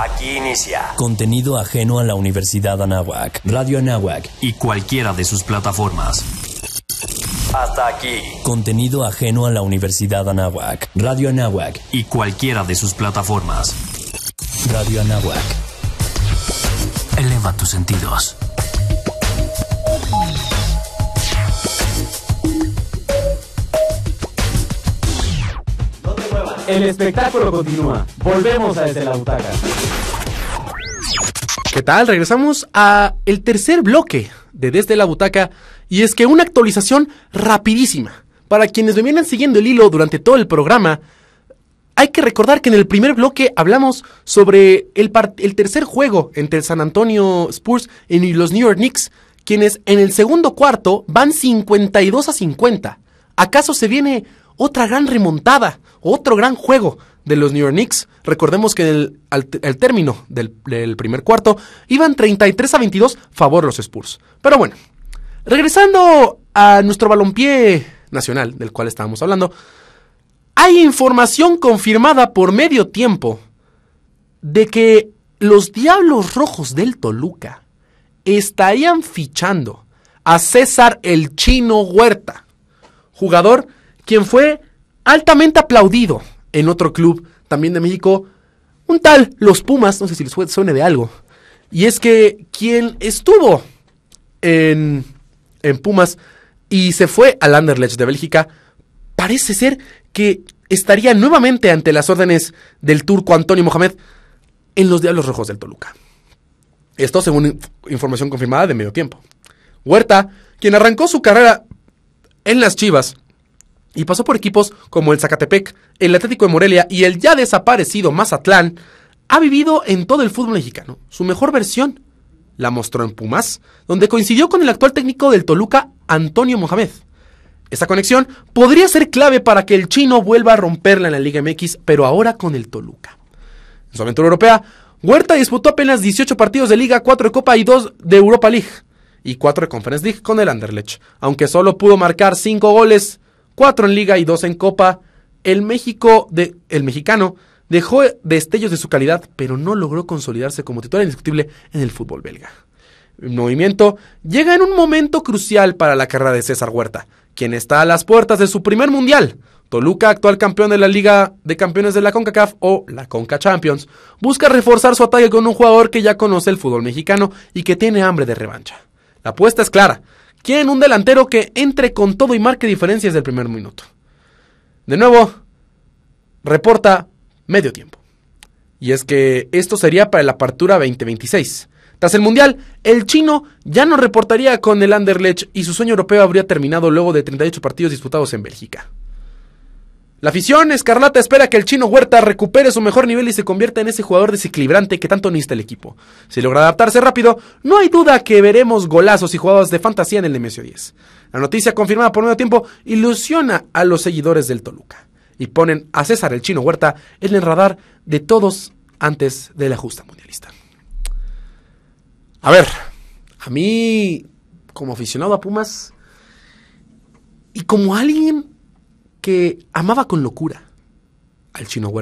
Aquí inicia contenido ajeno a la Universidad Anáhuac, Radio Anáhuac y cualquiera de sus plataformas. Hasta aquí. Contenido ajeno a la Universidad Anáhuac, Radio Anáhuac y cualquiera de sus plataformas. Radio Anáhuac. Eleva tus sentidos. El espectáculo continúa. Volvemos a Desde la Butaca. ¿Qué tal? Regresamos a el tercer bloque de Desde la Butaca. Y es que una actualización rapidísima. Para quienes me vienen siguiendo el hilo durante todo el programa, hay que recordar que en el primer bloque hablamos sobre el tercer juego entre el San Antonio Spurs y los New York Knicks, quienes en el segundo cuarto van 52-50. ¿Acaso se viene otra gran remontada, otro gran juego de los New York Knicks? Recordemos que al término del primer cuarto iban 33-22 favor los Spurs. Pero bueno, regresando a nuestro balompié nacional, del cual estábamos hablando, hay información confirmada por Medio Tiempo de que los Diablos Rojos del Toluca estarían fichando a César el Chino Huerta, jugador quien fue altamente aplaudido en otro club también de México, un tal Los Pumas, no sé si les suene de algo. Y es que quien estuvo en Pumas y se fue al Anderlecht de Bélgica, parece ser que estaría nuevamente ante las órdenes del turco Antonio Mohamed en los Diablos Rojos del Toluca. Esto según información confirmada de Medio Tiempo. Huerta, quien arrancó su carrera en las Chivas y pasó por equipos como el Zacatepec, el Atlético de Morelia y el ya desaparecido Mazatlán, ha vivido en todo el fútbol mexicano. Su mejor versión la mostró en Pumas, donde coincidió con el actual técnico del Toluca, Antonio Mohamed. Esta conexión podría ser clave para que el chino vuelva a romperla en la Liga MX, pero ahora con el Toluca. En su aventura europea, Huerta disputó apenas 18 partidos de Liga, 4 de Copa y 2 de Europa League, y 4 de Conference League con el Anderlecht. Aunque solo pudo marcar 5 goles, 4 en Liga y 2 en Copa, el mexicano dejó destellos de su calidad, pero no logró consolidarse como titular indiscutible en el fútbol belga. El movimiento llega en un momento crucial para la carrera de César Huerta, quien está a las puertas de su primer mundial. Toluca, actual campeón de la Liga de Campeones de la CONCACAF o la Conca Champions, busca reforzar su ataque con un jugador que ya conoce el fútbol mexicano y que tiene hambre de revancha. La apuesta es clara: quieren un delantero que entre con todo y marque diferencias del primer minuto. De nuevo, reporta Medio Tiempo. Y es que esto sería para la apertura 2026. Tras el Mundial, el chino ya no reportaría con el Anderlecht y su sueño europeo habría terminado luego de 38 partidos disputados en Bélgica. La afición escarlata espera que el chino Huerta recupere su mejor nivel y se convierta en ese jugador desequilibrante que tanto necesita el equipo. Si logra adaptarse rápido, no hay duda que veremos golazos y jugadas de fantasía en el Nemesio 10. La noticia confirmada por Medio Tiempo ilusiona a los seguidores del Toluca y ponen a César el Chino Huerta en el radar de todos antes de la justa mundialista. A ver, a mí, como aficionado a Pumas y como alguien que amaba con locura al Chino Huerta,